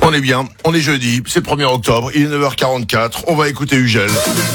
On est bien, on est jeudi, c'est le 1er octobre, il est 9h44, on va écouter Ugel.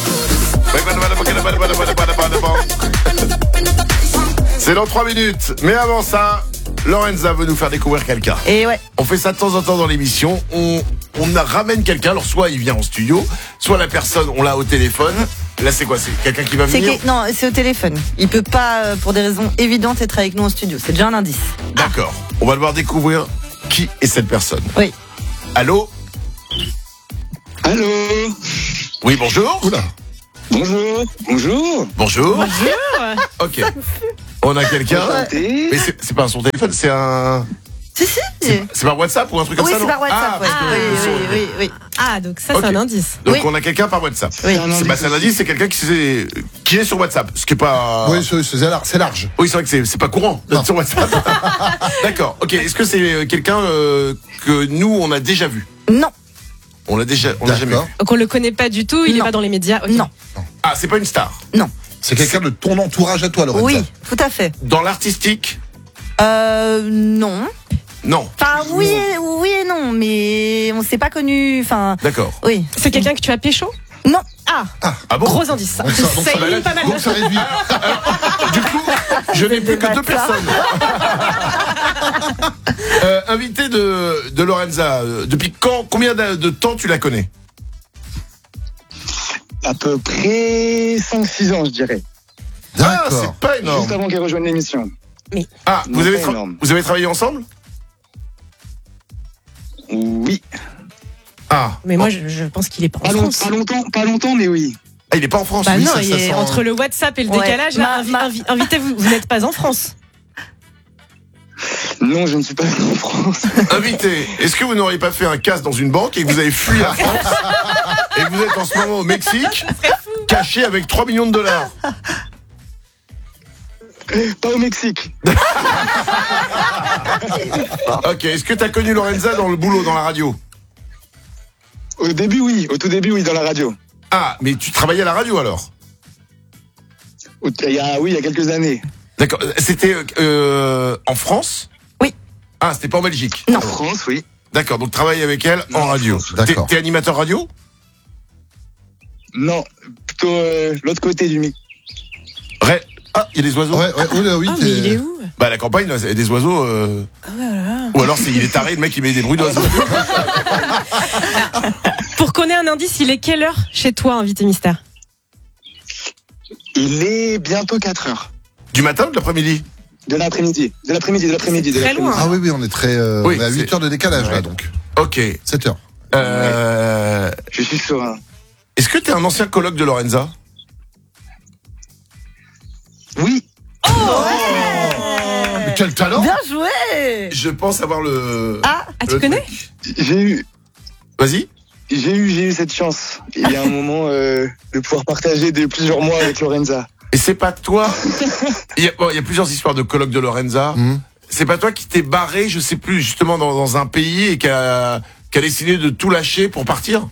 C'est dans 3 minutes, mais avant ça, Lorenza veut nous faire découvrir quelqu'un. Et ouais. On fait ça de temps en temps dans l'émission, on ramène quelqu'un, alors soit il vient en studio, soit la personne, on l'a au téléphone. Là c'est quoi, c'est quelqu'un qui va venir? Non, c'est au téléphone. Il peut pas, pour des raisons évidentes, être avec nous en studio. C'est déjà un indice. D'accord, on va devoir découvrir qui est cette personne. Oui. Allô? Allô? Oui, bonjour. Oula. Bonjour. Bonjour. Bonjour. Ok. On a quelqu'un. Enchanté. Mais c'est pas son téléphone, c'est un... Si. C'est par WhatsApp ou un truc comme Oui, ça, c'est non? par WhatsApp. parce que oui. Ah, donc ça, Ok. c'est un indice. Donc Oui. on a quelqu'un par WhatsApp. Oui. C'est un indice, c'est quelqu'un qui est sur WhatsApp. Ce qui est pas... Oui, c'est large. Oui, c'est vrai que c'est pas courant d'être Non. sur WhatsApp. D'accord. Ok. Est-ce que c'est quelqu'un que nous on a déjà vu? Non. On l'a jamais vu. D'accord. Donc on le connaît pas du tout, il est Non. pas dans les médias. Ok. Non. Ah, c'est pas une star. C'est quelqu'un de ton entourage à toi, Lorenza. Oui, tout à fait. Dans l'artistique? Non. Non. Enfin, oui et non, mais on s'est pas connus. Enfin, D'accord. oui. C'est quelqu'un que tu as pécho? Non. Ah bon? Gros indice. Ça, Donc ça- donc ça ça va élimine pas mal. Donc ça réduit. Du coup, je n'ai plus que débattre 2 personnes. Invité de Lorenza, depuis combien de temps tu la connais? À peu près 5-6 ans, je dirais. Ah, D'accord. c'est pas énorme. Juste avant qu'elle rejoigne l'émission. Ah, Non, pas énorme. vous avez travaillé ensemble? Oui. Ah. Mais moi, je pense qu'il est pas en France. Pas longtemps, mais oui. Ah, il est pas en France. Bah oui, non, ça il est sent- entre le WhatsApp et le Ouais. décalage. Là, invitez-vous, vous n'êtes pas en France. Non, je ne suis pas en France. Invité, est-ce que vous n'auriez pas fait un casse dans une banque et que vous avez fui la France et que vous êtes en ce moment au Mexique, caché avec 3 millions de dollars? Pas au Mexique. Ok, est-ce que tu as connu Lorenza dans le boulot, dans la radio? Au début, oui. Au tout début, oui, dans la radio. Ah, mais tu travaillais à la radio alors? Il y a quelques années. D'accord, c'était en France? Oui. Ah, c'était pas en Belgique? Non. En France, oui. D'accord, donc travaille avec elle en Non, radio. d'accord. T'es animateur radio? Non, plutôt l'autre côté du mic. Ah, il y a des oiseaux? Ouais, oula, oui. Ah, mais il est où? Bah, à la campagne, là, il y a des oiseaux. Ou alors, il est taré, le mec, il met des bruits d'oiseaux. Pour qu'on ait un indice, il est quelle heure chez toi, invité mystère? Il est bientôt 4 heures. Du matin ou de l'après-midi? De l'après-midi. Très loin. Ah oui, on est très. Oui, on est à 8 c'est- heures de décalage, Ouais. là, donc. Ok. 7 heures. Je suis serein. Est-ce que t'es un ancien coloc de Lorenza? Oui. Mais quel talent! Bien joué. Je pense avoir le... Ah, tu le connais? truc. J'ai Vas-y. eu cette chance. Il y a un moment de pouvoir partager de plusieurs mois avec Lorenza. Et c'est pas toi... Il y a plusieurs histoires de coloc de Lorenza. C'est pas toi qui t'es barré, je sais plus, justement dans un pays et qui a décidé de tout lâcher pour partir?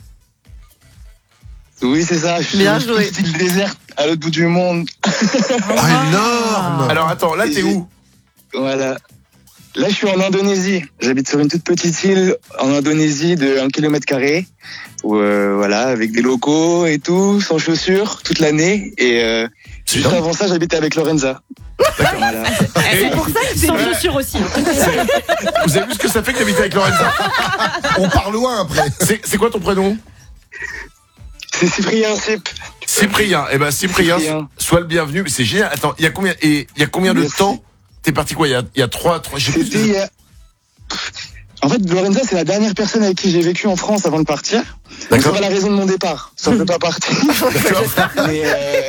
Oui, c'est ça. Bien Je joué. suis le désert à l'autre bout du monde. Ah, énorme! Alors attends, là t'es où? Voilà. Là, je suis en Indonésie. J'habite sur une toute petite île en Indonésie de 1 km². Où, voilà, avec des locaux et tout, sans chaussures, toute l'année. Et C'est juste dingue. avant ça, j'habitais avec Lorenza. Voilà. Et pour ça que c'est Sans chaussures aussi. vous avez vu ce que ça fait que d'habiter avec Lorenza? On part loin après. C'est quoi ton prénom? C'est Cyprien Cyp. Cyprien. Eh ben Cyprien, Cyprien. sois le bienvenu. C'est génial. Attends, il y a combien de Merci. temps t'es parti quoi? Il y a 3 je sais plus. C'était il y a- En fait, Lorenza, c'est la dernière personne avec qui j'ai vécu en France avant de partir. Donc, c'est D'accord. pas la raison de mon départ. Ça ne peut pas partir. Mais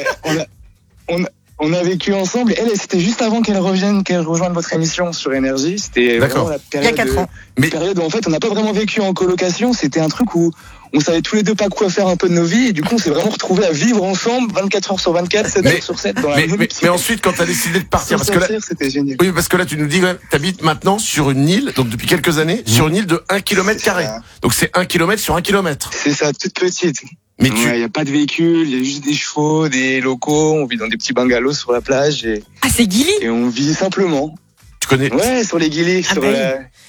on a vécu ensemble. Elle, c'était juste avant qu'elle rejoigne votre émission sur Énergie. C'était D'accord. vraiment la il y a période, 4 ans. Mais- période où en fait on n'a pas vraiment vécu en colocation. C'était un truc où on savait tous les deux pas quoi faire un peu de nos vies. Et du coup, on s'est vraiment retrouvés à vivre ensemble 24 heures sur 24, 7 Mais- heures sur 7 dans la Mais, même mais, petite- mais ensuite, quand t'as décidé de partir, sans parce que là, sortir, c'était génial. oui, parce que là, tu nous dis, t'habites maintenant sur une île, donc depuis quelques années, sur une île de 1 km². ça. Donc c'est 1 km sur 1 km. C'est ça, toute petite. Mais Il n'y a pas de véhicule, il y a juste des chevaux, des locaux, on vit dans des petits bungalows sur la plage Ah, c'est Gilly. et on vit simplement. tu connais, Ouais, sur les guillis, Ah sur bah la...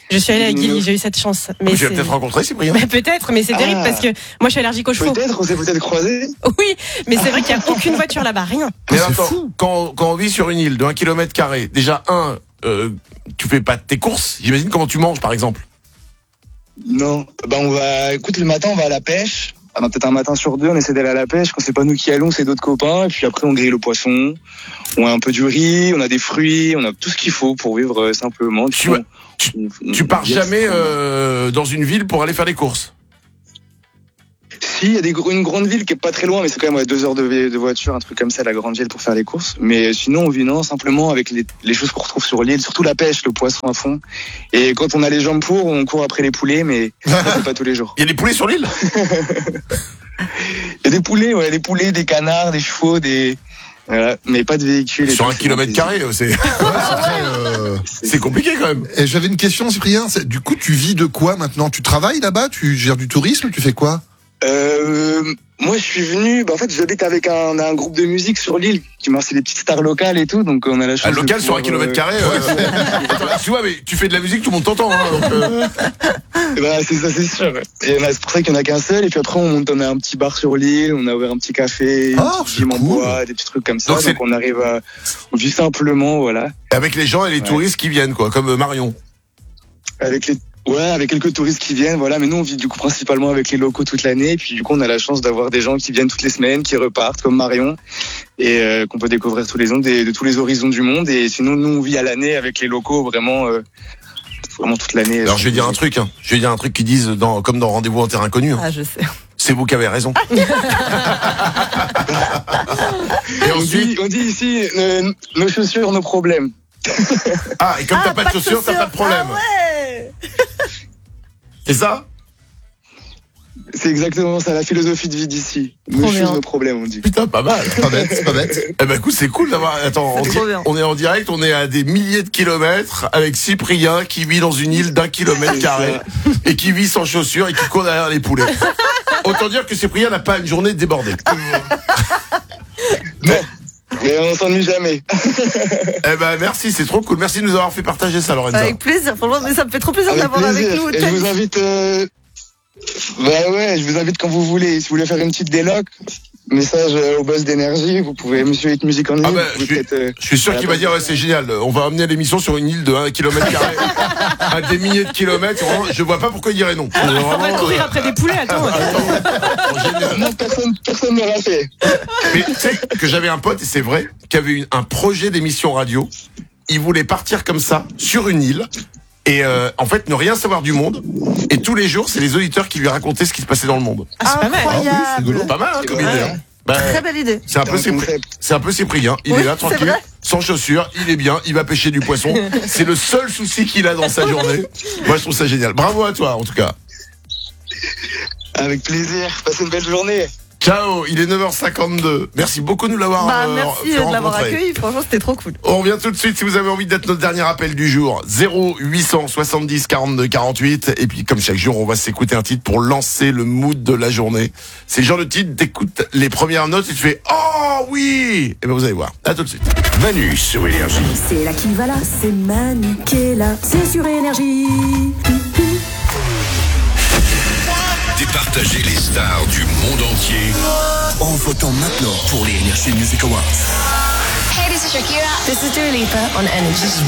Je suis allée à Guilly, j'ai eu cette chance. Mais je vais peut-être rencontrer Cyprien. Peut-être, mais c'est terrible parce que moi je suis allergique aux chevaux. Peut-être, on s'est peut-être croisés. Oui, mais c'est vrai qu'il n'y a aucune voiture là-bas, rien. Mais attends, quand on vit sur une île de 1 km², déjà tu fais pas tes courses. J'imagine comment tu manges par exemple. Non, écoute, le matin on va à la pêche. Peut-être un matin sur deux, on essaie d'aller à la pêche. Quand c'est pas nous qui allons, c'est d'autres copains. Et puis après, on grille le poisson. On a un peu du riz, on a des fruits, on a tout ce qu'il faut pour vivre simplement. Tu pars jamais dans une ville pour aller faire les courses? Si, il y a une grande ville qui est pas très loin, mais c'est quand même 2 heures de voiture, un truc comme ça, la grande ville pour faire les courses. Mais sinon, on vit simplement avec les choses qu'on retrouve sur l'île, surtout la pêche, le poisson à fond. Et quand on a les jambes pour, on court après les poulets, mais c'est pas tous les jours. Il y a des poulets sur l'île? Il y a des poulets, ouais, des poulets, des canards, des chevaux, voilà, mais pas de véhicules. Sur 1 km², c'est compliqué quand même. Et j'avais une question, Cyprien. Du coup, tu vis de quoi maintenant? Tu travailles là-bas? Tu gères du tourisme? Tu fais quoi? Moi, je suis venu. En fait, j'habite avec un groupe de musique sur l'île c'est des petites stars locales et tout, donc on a la chance. Local sur 1 km². Tu vois, mais tu fais de la musique, tout le monde t'entend. C'est ça, c'est sûr. Et c'est pour ça qu'il y en a qu'un seul. Et puis après, on a un petit bar sur l'île, on a ouvert un petit café, gym en bois, des petits trucs comme ça. Donc on arrive on vit simplement, voilà. Avec les gens et les touristes qui viennent, quoi, comme Marion. Avec quelques touristes qui viennent, voilà. Mais nous, on vit du coup principalement avec les locaux toute l'année. Et puis du coup, on a la chance d'avoir des gens qui viennent toutes les semaines, qui repartent, comme Marion, et qu'on peut découvrir tous les ans de tous les horizons du monde. Et sinon, nous, on vit à l'année avec les locaux, vraiment toute l'année. Alors, je vais dire un truc. Je vais dire un truc qu'ils disent comme dans Rendez-vous en terre inconnue. Ah, je sais. C'est vous qui avez raison. Et ensuite, on dit ici nos chaussures, nos problèmes. Et comme t'as pas de chaussures, t'as pas de problème. Ah ouais. C'est ça? C'est exactement ça, la philosophie de vie d'ici. Nos choses, nos problèmes, on dit. Putain, pas mal. C'est pas bête. Eh ben, écoute, c'est cool d'avoir. Attends, on est en direct, on est à des milliers de kilomètres avec Cyprien qui vit dans une île d'1 km² et qui vit sans chaussures et qui court derrière les poulets. Autant dire que Cyprien n'a pas une journée débordée. Mais on s'ennuie jamais. Eh ben merci, c'est trop cool. Merci de nous avoir fait partager ça, Lorenza. Avec plaisir, franchement, mais ça me fait trop plaisir d'avoir avec nous. Et je vous invite. Je vous invite quand vous voulez. Si vous voulez faire une petite déloc, message au boss d'énergie. Vous pouvez Monsieur Hit Music en ligne. Je suis sûr qu'il va dire c'est génial. On va amener l'émission sur une île de 1 km² à des milliers de kilomètres. Je vois pas pourquoi il dirait non. On va courir après des poulets. Attends. Non, personne ne l'a fait. Mais tu sais que j'avais un pote, et c'est vrai, qui avait un projet d'émission radio. Il voulait partir comme ça sur une île. Et en fait, ne rien savoir du monde. Et tous les jours, c'est les auditeurs qui lui racontaient ce qui se passait dans le monde. C'est pas mal. Incroyable. Pas mal, comme idée. Très belle idée. C'est un peu Cyprien. Il est là, tranquille, sans chaussures, il est bien, il va pêcher du poisson. C'est le seul souci qu'il a dans sa journée. Moi, je trouve ça génial. Bravo à toi, en tout cas. Avec plaisir. Passez une belle journée. Ciao, il est 9h52. Merci beaucoup de nous l'avoir merci de l'avoir accueilli. Franchement, c'était trop cool. On revient tout de suite si vous avez envie d'être notre dernier appel du jour. 0800 70 42 48. Et puis, comme chaque jour, on va s'écouter un titre pour lancer le mood de la journée. C'est le genre de titre, t'écoutes les premières notes et tu fais « Oh oui !» Et ben vous allez voir. À tout de suite. Manu sur Énergie. C'est là qui va là, c'est Manu qui est là. C'est sur Énergie. Départager les stars du monde entier en votant maintenant pour les Energy Music Awards. Hey, this is Shakira. This is Dua Lipa on Energy.